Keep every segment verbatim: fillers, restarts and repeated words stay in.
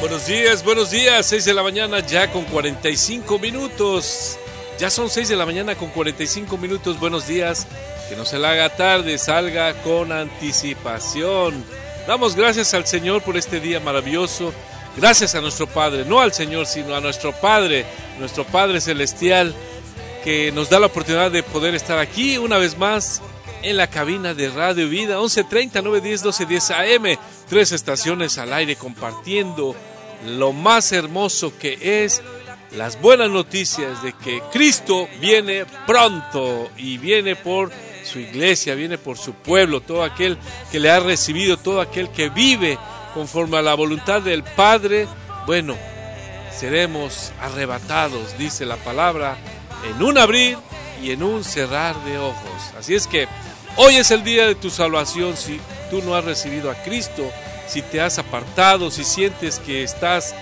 Buenos días, buenos días, seis de la mañana ya con cuarenta y cinco minutos. Ya son seis de la mañana con cuarenta y cinco minutos, buenos días. Que no se le haga tarde, salga con anticipación. Damos gracias al Señor por este día maravilloso. Gracias a nuestro Padre, no al Señor, sino a nuestro Padre, nuestro Padre Celestial, que nos da la oportunidad de poder estar aquí una vez más en la cabina de Radio Vida, once treinta, nueve diez, doce diez A M, tres estaciones al aire compartiendo lo más hermoso que es las buenas noticias de que Cristo viene pronto y viene por su iglesia, viene por su pueblo, todo aquel que le ha recibido, todo aquel que vive conforme a la voluntad del Padre. Bueno, seremos arrebatados, dice la palabra, en un abrir y en un cerrar de ojos. Así es que hoy es el día de tu salvación. Si tú no has recibido a Cristo, si te has apartado, si sientes que estás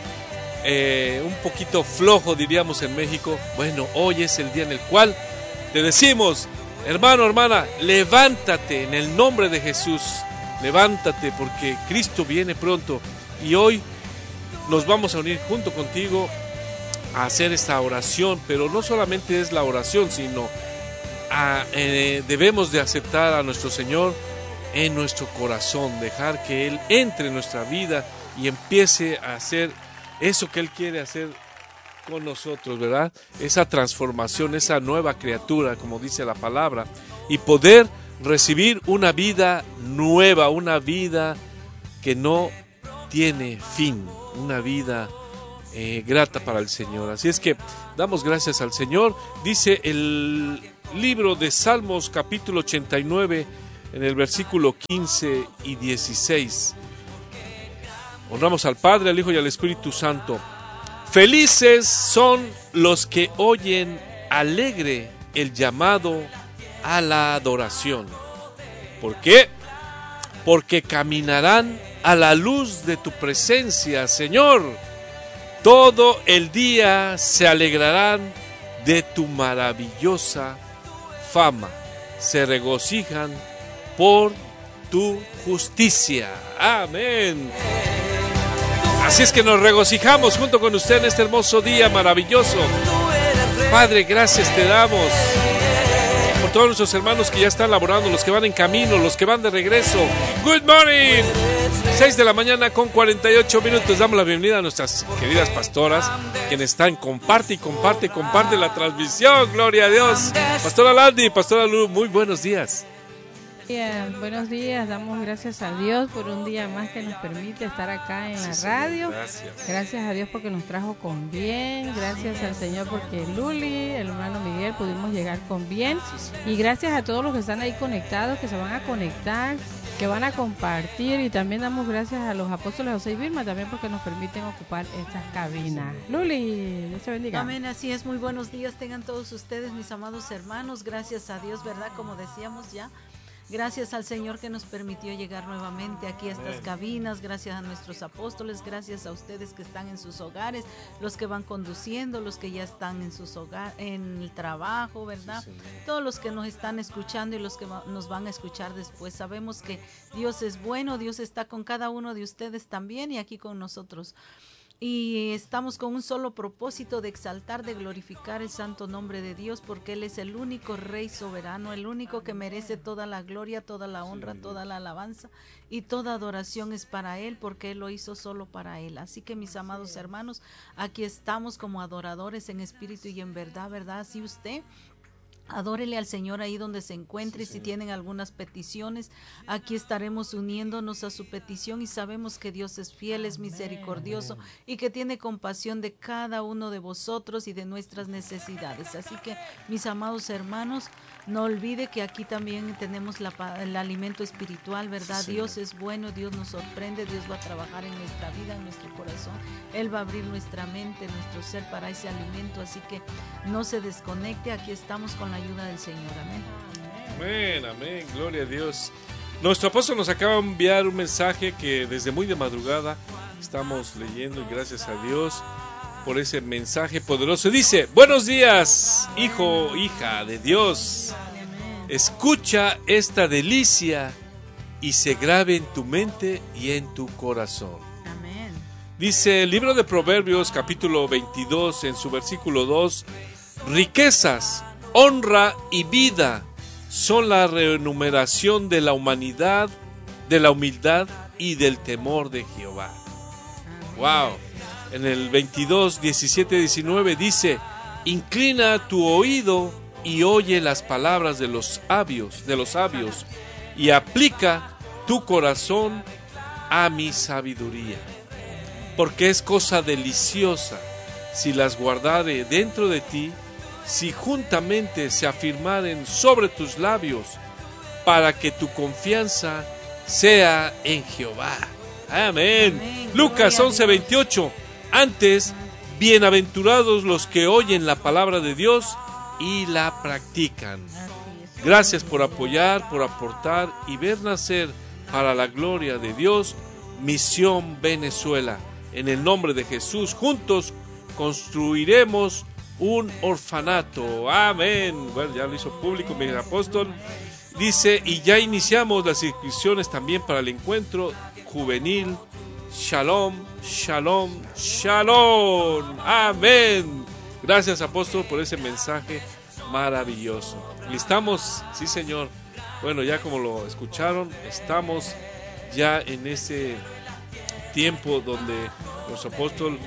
eh, un poquito flojo, diríamos en México, bueno, hoy es el día en el cual te decimos, hermano, hermana, levántate en el nombre de Jesús, levántate porque Cristo viene pronto y hoy nos vamos a unir junto contigo a hacer esta oración, pero no solamente es la oración, sino a, eh, debemos de aceptar a nuestro Señor en nuestro corazón, dejar que Él entre en nuestra vida y empiece a hacer eso que Él quiere hacer con nosotros, ¿verdad? Esa transformación, esa nueva criatura, como dice la palabra, y poder recibir una vida nueva, una vida que no tiene fin, una vida eh, grata para el Señor. Así es que damos gracias al Señor. Dice el libro de Salmos capítulo ochenta y nueve en el versículo quince y dieciséis. Honramos al Padre, al Hijo y al Espíritu Santo. Felices son los que oyen alegre el llamado a la adoración. ¿Por qué? Porque caminarán a la luz de tu presencia, Señor. Todo el día se alegrarán de tu maravillosa fama. Se regocijan por tu justicia. Amén. Así es que nos regocijamos junto con usted en este hermoso día maravilloso. Padre, gracias te damos por todos nuestros hermanos que ya están laborando, los que van en camino, los que van de regreso. Good morning. seis de la mañana con cuarenta y ocho minutos. Damos la bienvenida a nuestras queridas pastoras, quienes están, comparte y comparte y comparte la transmisión. Gloria a Dios. Pastora Landy, Pastora Lu, muy buenos días. Bien, buenos días, damos gracias a Dios por un día más que nos permite estar acá en la sí, radio. Gracias. Gracias a Dios porque nos trajo con bien, gracias al Señor porque Luli, el hermano Miguel, pudimos llegar con bien. Y gracias a todos los que están ahí conectados, que se van a conectar, que van a compartir. Y también damos gracias a los apóstoles José y Vilma también porque nos permiten ocupar estas cabinas. Luli, Dios te bendiga. Amén, así es, muy buenos días tengan todos ustedes, mis amados hermanos. Gracias a Dios, ¿verdad? Como decíamos ya. Gracias al Señor que nos permitió llegar nuevamente aquí a estas cabinas, gracias a nuestros apóstoles, gracias a ustedes que están en sus hogares, los que van conduciendo, los que ya están en sus hogares, en el trabajo, ¿verdad? Sí, todos los que nos están escuchando y los que nos van a escuchar después. Sabemos que Dios es bueno, Dios está con cada uno de ustedes también y aquí con nosotros. Y estamos con un solo propósito de exaltar, de glorificar el santo nombre de Dios, porque Él es el único Rey soberano, el único que merece toda la gloria, toda la honra, sí, toda la alabanza y toda adoración es para Él, porque Él lo hizo solo para Él. Así que mis amados hermanos, aquí estamos como adoradores en espíritu y en verdad, ¿verdad? Así usted adórele al Señor ahí donde se encuentre. Sí, si tienen algunas peticiones, aquí estaremos uniéndonos a su petición y sabemos que Dios es fiel, es misericordioso amén, y que tiene compasión de cada uno de vosotros y de nuestras necesidades. Así que mis amados hermanos, no olvide que aquí también tenemos la, el alimento espiritual, ¿verdad? Sí, Dios es bueno, Dios nos sorprende, Dios va a trabajar en nuestra vida, en nuestro corazón. Él va a abrir nuestra mente, nuestro ser para ese alimento. Así que no se desconecte, aquí estamos con la ayuda del Señor, amén. Amén, amén, gloria a Dios. Nuestro apóstol nos acaba de enviar un mensaje que desde muy de madrugada estamos leyendo y gracias a Dios por ese mensaje poderoso. Dice, buenos días, hijo, hija de Dios. Escucha esta delicia y se grabe en tu mente y en tu corazón. Amén. Dice el libro de Proverbios, capítulo veintidós, en su versículo dos, riquezas, honra y vida son la remuneración de la humanidad, de la humildad y del temor de Jehová. Wow. En el veintidós, diecisiete, diecinueve dice, inclina tu oído y oye las palabras de los sabios, de los sabios, y aplica tu corazón a mi sabiduría. Porque es cosa deliciosa si las guardare dentro de ti, si juntamente se afirmaren sobre tus labios, para que tu confianza sea en Jehová. Amén. Amén. Lucas once, veintiocho. Antes, bienaventurados los que oyen la palabra de Dios y la practican. Gracias por apoyar, por aportar y ver nacer para la gloria de Dios, Misión Venezuela. En el nombre de Jesús, juntos construiremos un orfanato. Amén. Bueno, ya lo hizo público mi apóstol. Dice, y ya iniciamos las inscripciones también para el encuentro juvenil. Shalom, shalom, shalom. Amén. Gracias, apóstol, por ese mensaje maravilloso. Y estamos, sí, Señor. Bueno, ya como lo escucharon, estamos ya en ese tiempo donde nuestro apóstol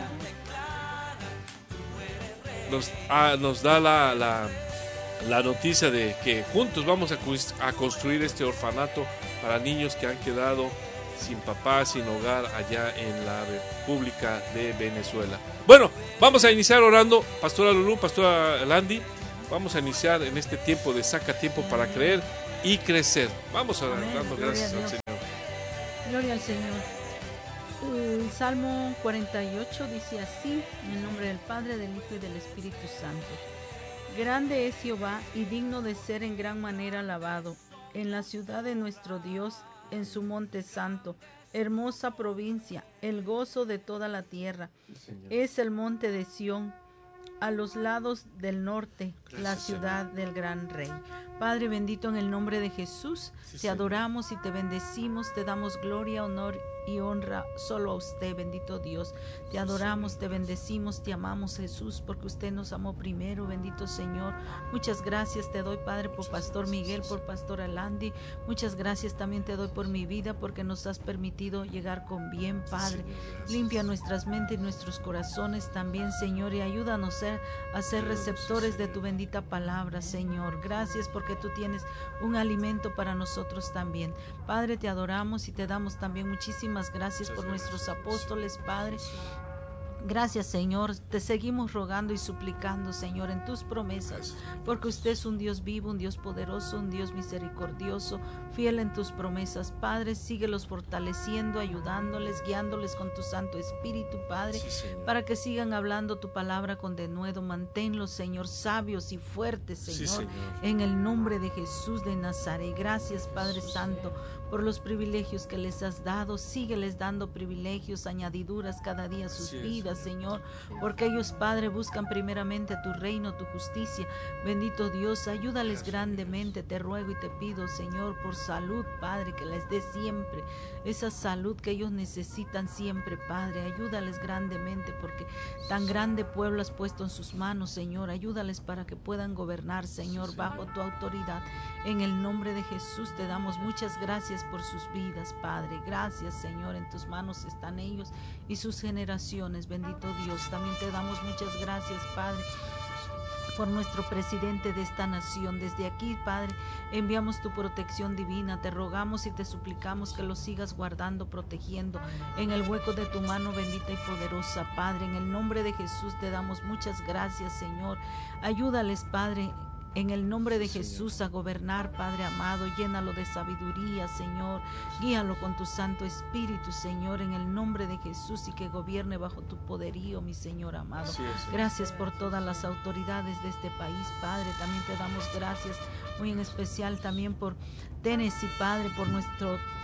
nos, ah, nos da la, la, la noticia de que juntos vamos a, a construir este orfanato para niños que han quedado sin papá, sin hogar allá en la República de Venezuela. Bueno, vamos a iniciar orando, Pastora Lulú, Pastora Landy, vamos a iniciar en este tiempo de saca tiempo para creer y crecer. Vamos a dando gracias al Señor. Gloria al Señor. El Salmo cuarenta y ocho dice así, en el nombre del Padre, del Hijo y del Espíritu Santo. Grande es Jehová y digno de ser en gran manera alabado, en la ciudad de nuestro Dios, en su monte santo, hermosa provincia, el gozo de toda la tierra. Sí, es el monte de Sión, a los lados del norte, gracias, la ciudad Señor. Del gran Rey. Padre bendito, en el nombre de Jesús, sí, te Señor. Adoramos y te bendecimos, te damos gloria, honor y honra solo a usted, bendito Dios. Te adoramos, te bendecimos, te amamos, Jesús, porque usted nos amó primero, bendito Señor. Muchas gracias te doy, Padre, por Pastor Miguel, por Pastora Landy. Muchas gracias también te doy por mi vida, porque nos has permitido llegar con bien, Padre. Limpia nuestras mentes y nuestros corazones también, Señor, y ayúdanos a ser receptores de tu bendita palabra, Señor. Gracias porque tú tienes un alimento para nosotros también. Padre, te adoramos y te damos también muchísimas gracias por nuestros apóstoles, Padre. Gracias, Señor, te seguimos rogando y suplicando, Señor, en tus promesas, porque usted es un Dios vivo, un Dios poderoso, un Dios misericordioso, fiel en tus promesas. Padre, síguelos fortaleciendo, ayudándoles, guiándoles con tu Santo Espíritu, Padre, sí, para que sigan hablando tu palabra con denuedo. Manténlos, Señor, sabios y fuertes, Señor, sí, Señor, en el nombre de Jesús de Nazaret. Gracias, Padre Santo, por los privilegios que les has dado. Sígueles dando privilegios, añadiduras cada día a sus sí, vidas, Señor, porque ellos, Padre, buscan primeramente tu reino, tu justicia. Bendito Dios, ayúdales grandemente, te ruego y te pido, Señor, por salud, Padre, que les dé siempre esa salud que ellos necesitan siempre, Padre. Ayúdales grandemente, porque tan grande pueblo has puesto en sus manos, Señor. Ayúdales para que puedan gobernar, Señor, bajo tu autoridad. En el nombre de Jesús te damos muchas gracias por sus vidas, Padre. Gracias, Señor, en tus manos están ellos y sus generaciones, bendito Dios. También te damos muchas gracias, Padre, por nuestro presidente de esta nación. Desde aquí, Padre, enviamos tu protección divina. Te rogamos y te suplicamos que lo sigas guardando, protegiendo en el hueco de tu mano bendita y poderosa, Padre. En el nombre de Jesús te damos muchas gracias, Señor. Ayúdales, Padre, en el nombre de Jesús, a gobernar, Padre amado. Llénalo de sabiduría, Señor. Guíalo con tu Santo Espíritu, Señor, en el nombre de Jesús, y que gobierne bajo tu poderío, mi Señor amado. Gracias por todas las autoridades de este país, Padre. También te damos gracias, muy en especial también por Tennessee, Padre, por nuestro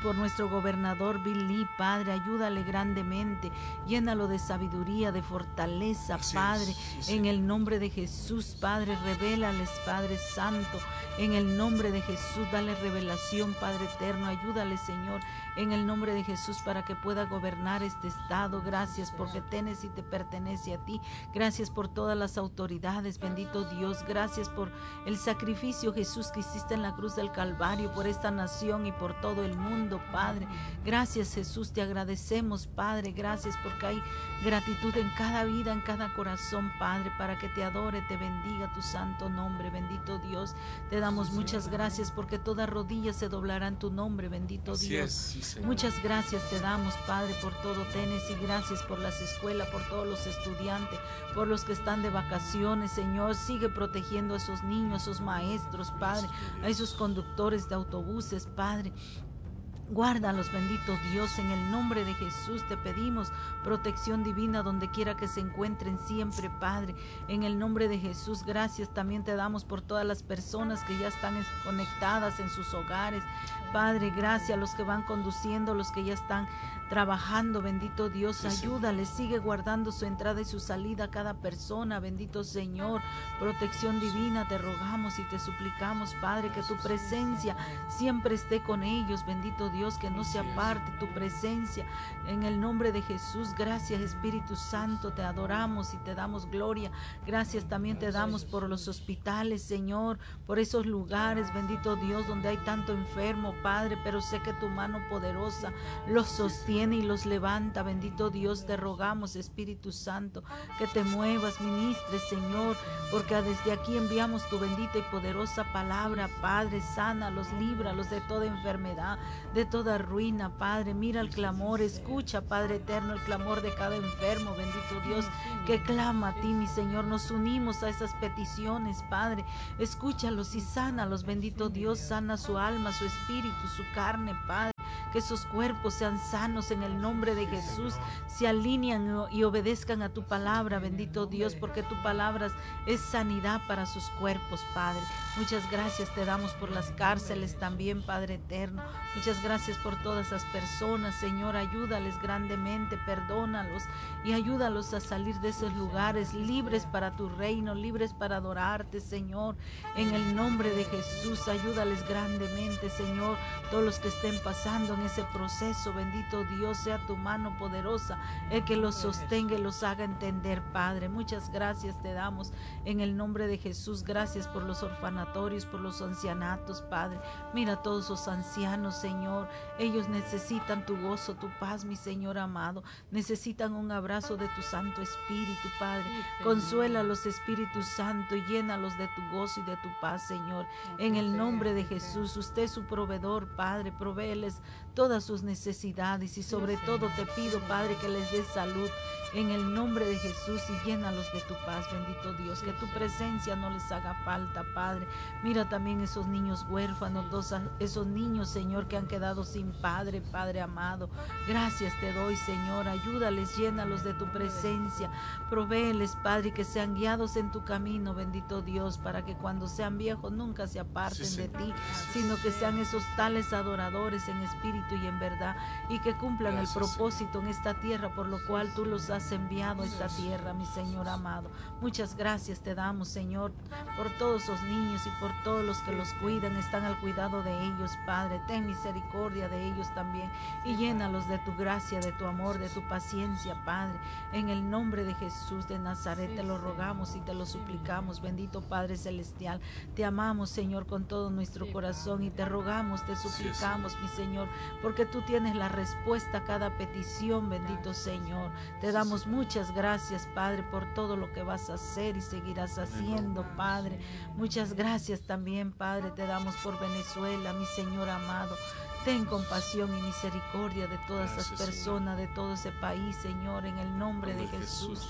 por nuestro gobernador Billy, Padre, ayúdale grandemente, llénalo de sabiduría, de fortaleza, Así Padre, es, sí, en el nombre de Jesús, Padre, revélales, Padre Santo, en el nombre de Jesús, dale revelación, Padre eterno, ayúdale, Señor, en el nombre de Jesús, para que pueda gobernar este estado. Gracias porque tienes y te pertenece a ti. Gracias por todas las autoridades, bendito Dios. Gracias por el sacrificio, Jesús, que hiciste en la cruz del Calvario por esta nación y por todo el mundo, Padre. Gracias, Jesús, te agradecemos, Padre. Gracias porque hay gratitud en cada vida, en cada corazón, Padre, para que te adore, te bendiga tu santo nombre, bendito Dios. Te damos muchas gracias porque toda rodilla se doblará en tu nombre, bendito Así Dios. Es, sí, Muchas gracias te damos, Padre, por todo Tennessee, gracias por las escuelas, por todos los estudiantes, por los que están de vacaciones, Señor. Sigue protegiendo a esos niños, a esos maestros, Padre, a esos conductores de autobuses, Padre. Guárdalos, bendito Dios, en el nombre de Jesús te pedimos protección divina donde quiera que se encuentren siempre, Padre, en el nombre de Jesús. Gracias también te damos por todas las personas que ya están conectadas en sus hogares, Padre. Gracias a los que van conduciendo, los que ya están trabajando, bendito Dios, sí, ayúdales, sigue guardando su entrada y su salida a cada persona, bendito Señor. Protección divina te rogamos y te suplicamos, Padre, que tu presencia siempre esté con ellos, bendito Dios, que no se aparte tu presencia, en el nombre de Jesús. Gracias, Espíritu Santo, te adoramos y te damos gloria. Gracias también te damos por los hospitales, Señor, por esos lugares, bendito Dios, donde hay tanto enfermo, Padre, pero sé que tu mano poderosa los sostiene y los levanta, bendito Dios. Te rogamos, Espíritu Santo, que te muevas, ministres, Señor, porque desde aquí enviamos tu bendita y poderosa palabra, Padre. Sánalos, líbralos de toda enfermedad, de toda ruina, Padre. Mira el clamor, escucha, Padre eterno, el clamor de cada enfermo, bendito Dios, que clama a ti, mi Señor. Nos unimos a esas peticiones, Padre. Escúchalos y sánalos, bendito Dios. Sana su alma, su espíritu, su carne, Padre. Que esos cuerpos sean sanos en el nombre de Jesús, se alinean y obedezcan a tu palabra, bendito Dios, porque tu palabra es sanidad para sus cuerpos, Padre. Muchas gracias te damos por las cárceles también, Padre eterno. Muchas gracias por todas esas personas, Señor. Ayúdales grandemente, perdónalos y ayúdalos a salir de esos lugares libres para tu reino, libres para adorarte, Señor. En el nombre de Jesús, ayúdales grandemente, Señor. Todos los que estén pasando en ese proceso, bendito Dios, sea tu mano poderosa el que los sostenga y los haga entender, Padre. Muchas gracias te damos en el nombre de Jesús. Gracias por los orfanatorios, por los ancianatos, Padre. Mira a todos esos ancianos, Señor. Ellos necesitan tu gozo, tu paz, mi Señor amado. Necesitan un abrazo de tu Santo Espíritu, Padre. Consuélalos, Espíritu Santo, y llénalos de tu gozo y de tu paz, Señor. En el nombre de Jesús, usted es su proveedor, Padre. Provéeles todas sus necesidades y sobre todo te pido, Padre, que les des salud en el nombre de Jesús y llénalos de tu paz, bendito Dios, que tu presencia no les haga falta, Padre. Mira también esos niños huérfanos, todos esos niños, Señor, que han quedado sin padre, Padre amado. Gracias te doy, Señor, ayúdales, llénalos de tu presencia, provéeles, Padre, que sean guiados en tu camino, bendito Dios, para que cuando sean viejos nunca se aparten sí, de ti, sino que sean esos tales adoradores en espíritu y en verdad, y que cumplan gracias, el propósito Señor, en esta tierra por lo cual tú los has enviado a esta tierra, mi Señor amado. Muchas gracias te damos, Señor, por todos esos niños y por todos los que los cuidan, están al cuidado de ellos, Padre. Ten misericordia de ellos también y llénalos de tu gracia, de tu amor, de tu paciencia, Padre. En el nombre de Jesús de Nazaret te lo rogamos y te lo suplicamos, bendito Padre celestial. Te amamos, Señor, con todo nuestro corazón y te rogamos, te suplicamos, mi Señor, porque tú tienes la respuesta a cada petición, bendito Señor. Te damos muchas gracias, Padre, por todo lo que vas a hacer y seguirás haciendo, Padre. Muchas gracias también, Padre, te damos por Venezuela, mi Señor amado. Ten compasión y misericordia de todas esas personas, de todo ese país, Señor, en el nombre de Jesús.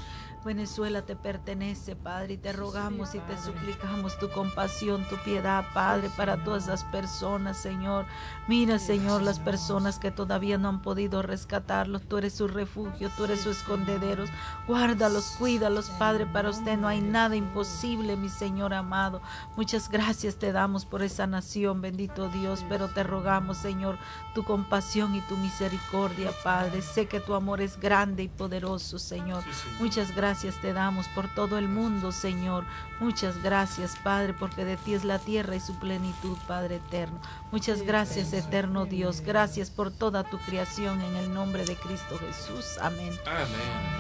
Venezuela te pertenece, Padre, y te rogamos sí, y te suplicamos tu compasión, tu piedad, Padre, para todas las personas, Señor. Mira, Señor, las personas que todavía no han podido rescatarlos. Tú eres su refugio, tú eres su escondedero. Guárdalos, cuídalos, Padre. Para usted no hay nada imposible, mi Señor amado. Muchas gracias te damos por esa nación, bendito Dios, pero te rogamos, Señor, tu compasión y tu misericordia, Padre. Sé que tu amor es grande y poderoso, Señor. Muchas gracias te damos por todo el mundo, Señor. Muchas gracias, Padre, porque de ti es la tierra y su plenitud, Padre eterno. Muchas gracias, eterno Dios. Gracias por toda tu creación en el nombre de Cristo Jesús. Amén. Amén.